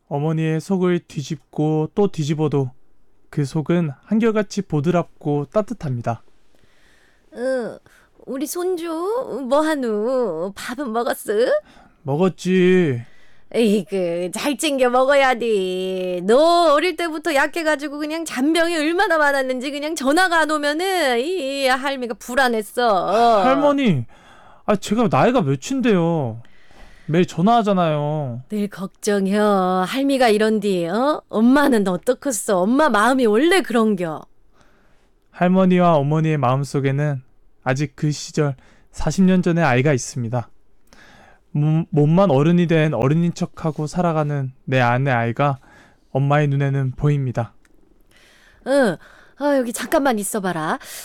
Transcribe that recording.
어머니의 속을 뒤집고 또 뒤집어도 그 속은 한결같이 보드랍고 따뜻합니다. 우리 손주 뭐하누? 밥은 먹었어? 먹었지. 에이그 잘 챙겨 먹어야 돼. 너 어릴 때부터 약해가지고 그냥 잔병이 얼마나 많았는지 그냥 전화가 안 오면은 이 할미가 불안했어. 할머니, 제가 나이가 몇인데요. 매일 전화하잖아요. 늘 걱정해. 할미가 이런디 엄마는 어떻겠어? 엄마 마음이 원래 그런겨. 할머니와 어머니의 마음속에는 아직 그 시절 40년 전의 아이가 있습니다. 몸만 어른이 된 어른인 척하고 살아가는 내 아내 아이가 엄마의 눈에는 보입니다. 여기 잠깐만 있어봐라.